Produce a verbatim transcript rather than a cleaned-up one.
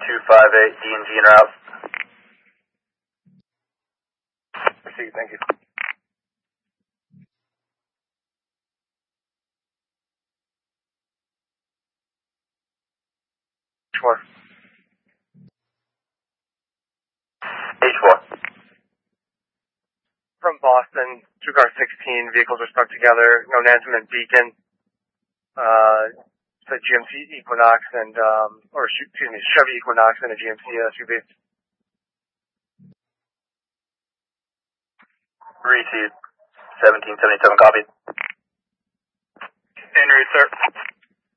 two five eight, D and G en route. Proceed, thank you. H four. H four. From Boston, two car sixteen, vehicles are stuck together, no Nansemond Beacon. Uh, it's a G M C Equinox and, um, or excuse me, Chevy Equinox and a G M C S U V. Received. seventeen seventy-seven, copy. Henry, sir.